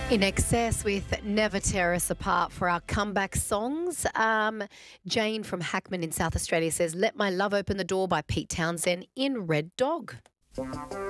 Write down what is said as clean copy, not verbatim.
In Excess with Never Tear Us Apart for our comeback songs. Jane from Hackman in South Australia says, Let My Love Open the Door by Pete Townsend in Red Dog.